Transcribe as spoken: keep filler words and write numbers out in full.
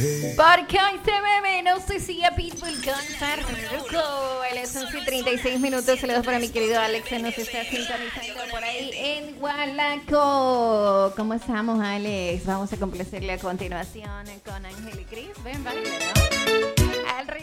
Porque hoy se bebe, no sé si a Pitbull con Farruko. A las once y treinta y seis minutos, saludos para mi querido Alex, que nos está sintonizando por ahí en Gualaco. ¿Cómo estamos, Alex? Vamos a complacerle a continuación con Ángel y Cris. Ven, vale, ¿no? Al ritmo